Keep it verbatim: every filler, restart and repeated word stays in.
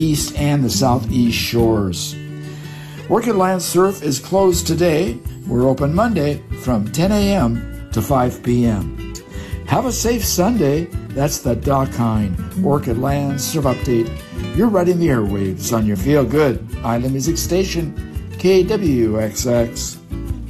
east and the southeast shores. Orchid Land Surf is closed today. We're open Monday from ten a.m. to five p.m. Have a safe Sunday. That's the Doc Hine Orchid Land Surf Update. You're riding the airwaves on your feel-good island music station, K W X X.